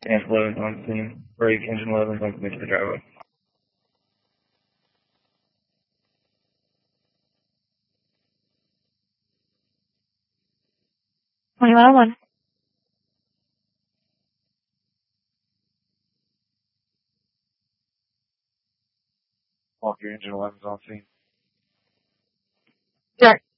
And 11's on scene. Brake, engine 11's on scene for the driveway. $2101. Walker, engine 11's on scene. Direct.